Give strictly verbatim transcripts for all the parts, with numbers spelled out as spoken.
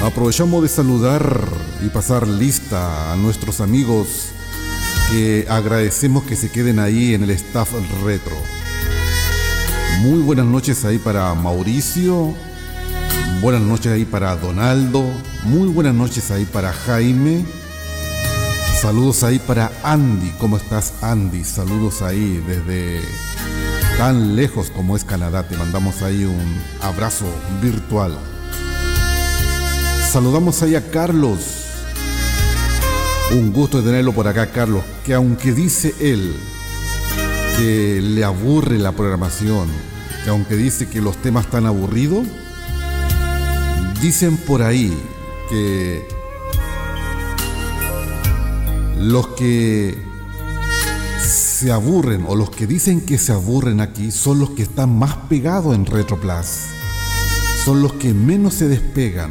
Aprovechamos de saludar y pasar lista a nuestros amigos que agradecemos que se queden ahí en el staff retro. Muy buenas noches ahí para Mauricio, buenas noches ahí para Donaldo, muy buenas noches ahí para Jaime, saludos ahí para Andy. ¿Cómo estás, Andy? Saludos ahí desde tan lejos como es Canadá, te mandamos ahí un abrazo virtual. Saludamos ahí a Carlos, un gusto de tenerlo por acá, Carlos, que aunque dice él que le aburre la programación, que aunque dice que los temas están aburridos, dicen por ahí que los que se aburren o los que dicen que se aburren aquí son los que están más pegados en RetroPlus, son los que menos se despegan.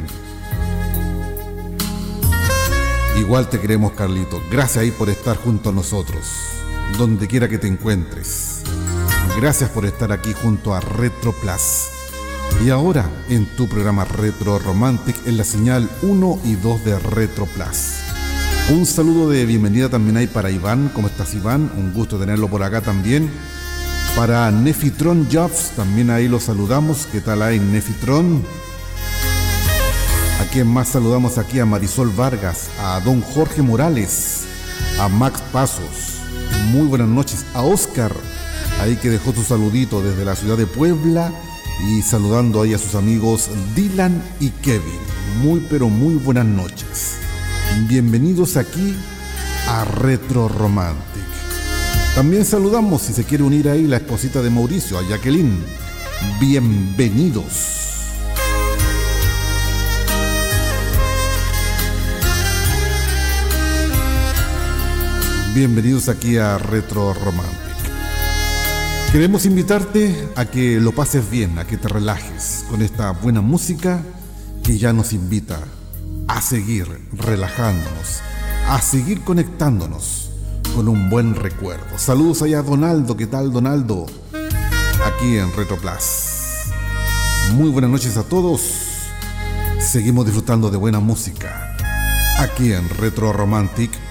Igual te queremos, Carlito. Gracias ahí por estar junto a nosotros, donde quiera que te encuentres. Gracias por estar aquí junto a RetroPlus. Y ahora en tu programa Retro Romantic en la señal uno y dos de RetroPlus. Un saludo de bienvenida también ahí para Iván. ¿Cómo estás, Iván? Un gusto tenerlo por acá también. Para Nefitron Jobs, también ahí lo saludamos. ¿Qué tal ahí, Nefitron? ¿A quién más saludamos aquí? A Marisol Vargas, a don Jorge Morales, a Max Pasos. Muy buenas noches. A Oscar, ahí que dejó su saludito desde la ciudad de Puebla y saludando ahí a sus amigos Dylan y Kevin. Muy pero muy buenas noches. Bienvenidos aquí a Retro Romantic. También saludamos, si se quiere unir ahí, la esposita de Mauricio, a Jacqueline. Bienvenidos. Bienvenidos aquí a Retro Romantic. Queremos invitarte a que lo pases bien, a que te relajes con esta buena música que ya nos invita a seguir relajándonos, a seguir conectándonos con un buen recuerdo. Saludos allá a Donaldo. ¿Qué tal, Donaldo? Aquí en RetroPlus. Muy buenas noches a todos. Seguimos disfrutando de buena música aquí en Retro Romantic